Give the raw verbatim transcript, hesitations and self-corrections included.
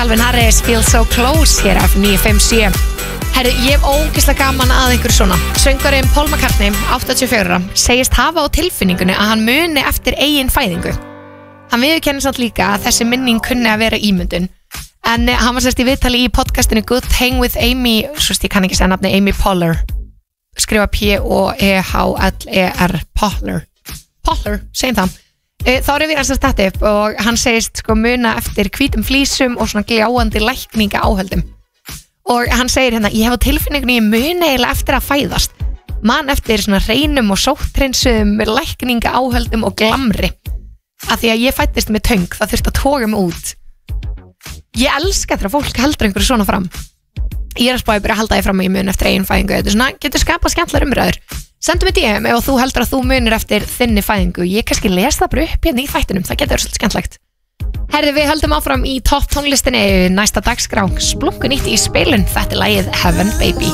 Calvin Harris, Feel So Close hér af níu fimm sjö. Herru, ég hef ógeðslega gaman að einhverju svona. Söngvarinn Paul McCartney, áttatíu og fjögurra, segist hafa á tilfinningunni að hann muni eftir eigin fæðingu. Hann viðurkennir samt líka að þessi minning kunni að vera ímyndun. En hann var sérst í viðtali í podcastinu Good Hang with Amy, svo ég kann ekki segja nafni, Amy Poehler. Skrifa P O E H L E R, Poehler. Poehler, segjum það. Þá er við hans að stætti upp og hann segist sko muna eftir hvítum flísum og svona gljáandi lækninga áhöldum. Og hann segir hérna, ég hef á tilfinningunni ég muni eiginlega eftir að fæðast. Man eftir svona hreinum og sótthreinsuðum lækninga áhöldum og glamri. Af því að ég fættist með töng, það þurfti að toga mig út. Ég elska þegar fólk heldur einhverju svona fram. Ég er að spá að byrja að halda því fram og ég muni eftir eigin fæðingu. Þetta er svona, getur skapað skemmtlar umræður. Sendu mig D M ef þú heldur að þú munir eftir þinni fæðingu. Ég kannski les það bara upp hérna í þættinum, það getur verið svolítið skemmtlegt. Herði, við höldum áfram í topp tónlistinni næsta dagskrá. Splunkunýtt í spilun, þetta er lagið Heaven Baby.